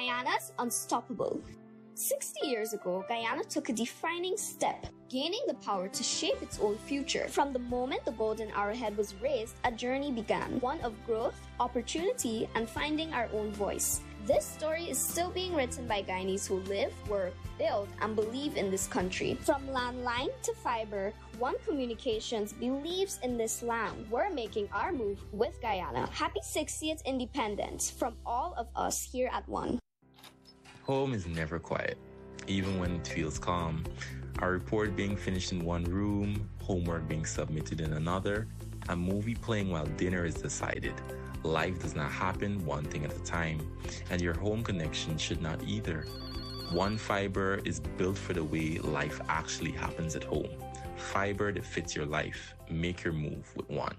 Guyana's unstoppable. 60 years ago, Guyana took a defining step, gaining the power to shape its own future. From the moment the golden arrowhead was raised, a journey began, one of growth, opportunity, and finding our own voice. This story is still being written by Guyanese who live, work, build, and believe in this country. From landline to fiber, One Communications believes in this land. We're making our move with Guyana. Happy 60th independence from all of us here at One. Home is never quiet, even when it feels calm. A report being finished in one room, homework being submitted in another, a movie playing while dinner is decided. Life does not happen one thing at a time, and your home connection should not either. One Fiber is built for the way life actually happens at home. Fiber that fits your life. Make your move with One.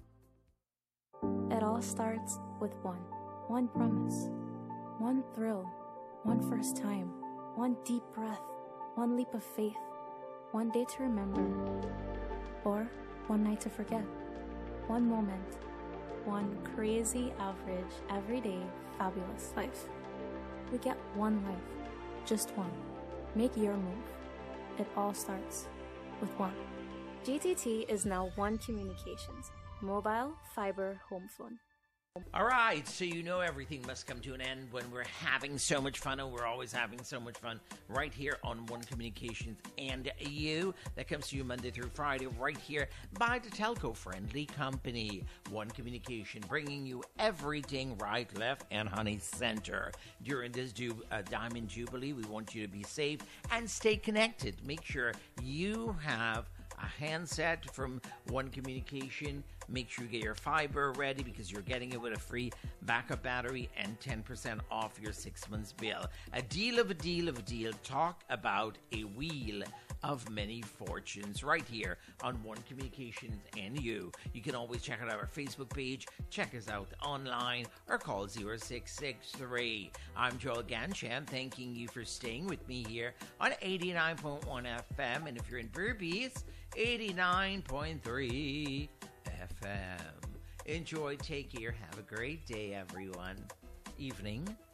It all starts with one. One promise. One thrill. One first time. One deep breath. One leap of faith. One day to remember. Or one night to forget. One moment. One crazy, average, everyday, fabulous life. We get one life. Just one. Make your move. It all starts with One. GTT is now One Communications. Mobile, fiber, home phone. All right, so you know everything must come to an end when we're having so much fun, and we're always having so much fun right here on One Communications and You. That comes to you Monday through Friday right here by the telco-friendly company. One Communication, bringing you everything right, left, and honey center. During this Diamond Jubilee, we want you to be safe and stay connected. Make sure you have a handset from One Communication. Make sure you get your fiber ready because you're getting it with a free backup battery and 10% off your 6 months bill. A deal of a deal of a deal. Talk about a wheel of many fortunes right here on One Communications and You. You can always check out our Facebook page, check us out online, or call 0663. I'm Joel Ganchan, thanking you for staying with me here on 89.1 FM, and if you're in Verbies, 89.3 FM. Enjoy, take care, have a great day, everyone. Evening.